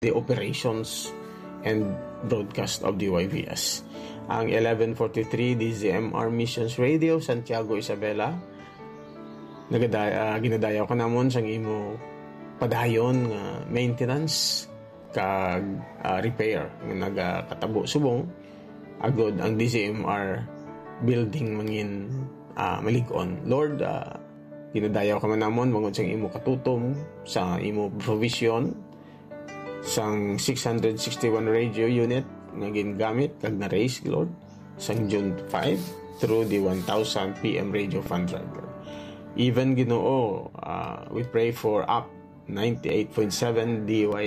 the operations and broadcast of DYVS. Ang 1143 DZMR Missions Radio, Santiago, Isabela. Ginadayaw ka namon sang imo padayon nga maintenance kag repair nga nagakatabo subong agod ang DZMR building mangin malig-on. Lord, ginadayaw ka man namon mangod sang imo katutom sa imo provision sang 661 radio unit nga gingamit kag na-raise, Lord, sang June 5 through the 1000 PM radio fund driver. Even Ginoo, we pray for up 98.7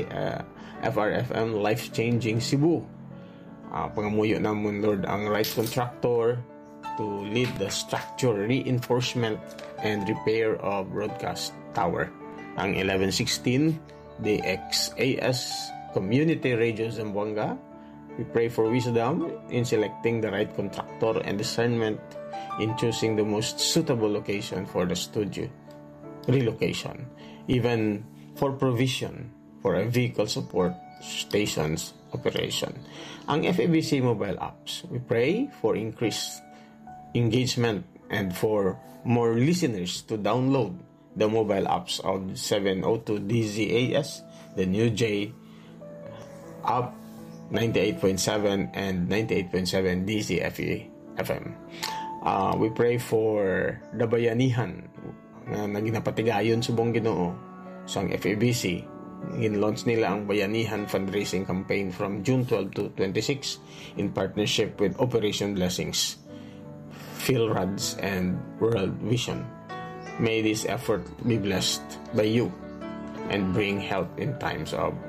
FRFM life-changing Cebu. Pangamuyo namon, Lord, ang right contractor to lead the structure reinforcement and repair of broadcast tower. Ang 1116 the XAS Community Radio Zamboanga. We pray for wisdom in selecting the right contractor and discernment in choosing the most suitable location for the studio relocation, even for provision for a vehicle support station's operation. Ang FABC mobile apps, we pray for increased engagement and for more listeners to download the mobile apps of 702 DZAS, the new J app, 98.7 and 98.7 DZFE FM. We pray for the bayanihan na naginapatigayon subong Ginoo sang FABC. In-launch nila ang Bayanihan fundraising campaign from June 12 to 26 in partnership with Operation Blessings, PhilRads, and World Vision. May this effort be blessed by you and bring help in times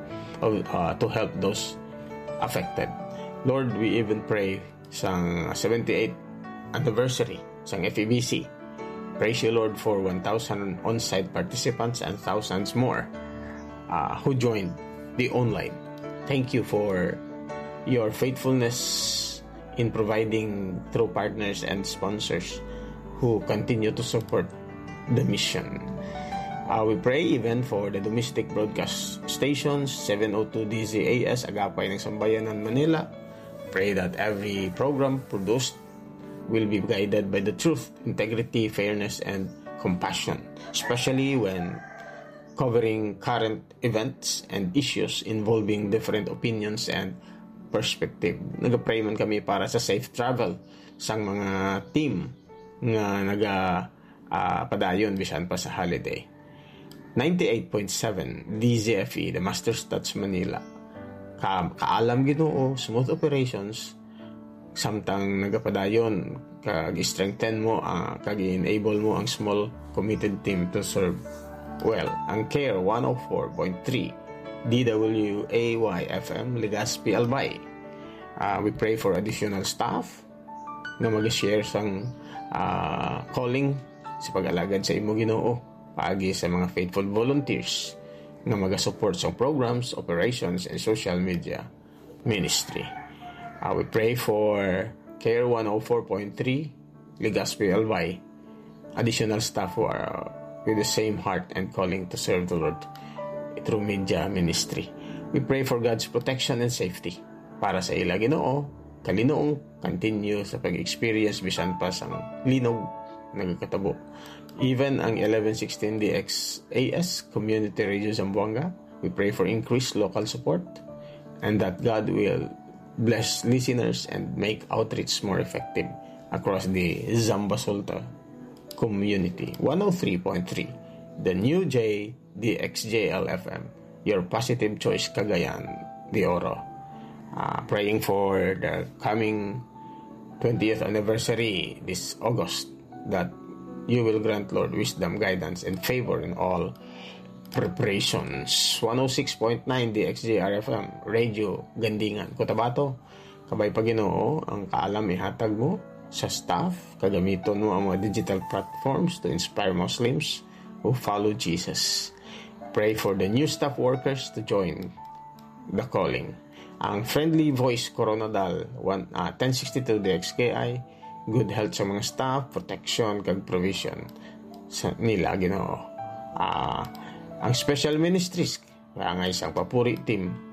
to help those affected. Lord, we even pray sang 78th anniversary sang FEBC. Praise you, Lord, for 1,000 on-site participants and thousands more who joined the online. Thank you for your faithfulness in providing through partners and sponsors who continue to support the mission. We pray even for the domestic broadcast stations, 702 DZAS, Agapay ng Sambayanan, Manila. Pray that every program produced will be guided by the truth, integrity, fairness, and compassion, especially when covering current events and issues involving different opinions and perspective. Nag-pray man kami para sa safe travel sang mga team nga padayon bisan pa sa holiday. 98.7 DZFE, the Master's Touch Manila. Kaalam Ginoo, smooth operations, samtang nagapadayon, kag-strengthen mo, kag-enable mo ang small committed team to serve well. Ang CARE 104.3 DWAY-FM, Legazpi, Albay. We pray for additional staff na mag-share sang calling sa pag-alagad sa imo Ginoo, paagi sa mga faithful volunteers na mag-support sa programs, operations, and social media ministry. We pray for CARE 104.3 Legazpi, Albay, additional staff who are with the same heart and calling to serve the Lord through media ministry. We pray for God's protection and safety para sa ila Ginoo, kalinoong continue sa pag-experience bisan pa sang linog nagkatabo. Even ang 1116 DXAS Community Radio Zamboanga, we pray for increased local support and that God will bless listeners and make outreach more effective across the Zambasulta community. 103.3 the new J DXJL FM, your positive choice, Cagayan de Oro. Praying for the coming 20th anniversary this August, that you will grant, Lord, wisdom, guidance, and favor in all preparations. 106.9 DXJRFM, Radio Gandingan, Cotabato. Kabay pa Ginoo, ang kaalam ihatag mo sa staff, kagamiton mo ang mga digital platforms to inspire Muslims who follow Jesus. Pray for the new staff workers to join the calling. Ang Friendly Voice Coronadal 1062 DXKI, good health sa mga staff, protection kag provision sa nila Ginoo. Ang special ministries, ang isang papuri team